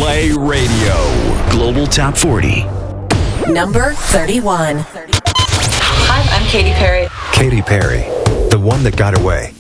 Play Radio. Global Top 40. Number 31. Hi, I'm Katy Perry. Katy Perry, The One That Got Away.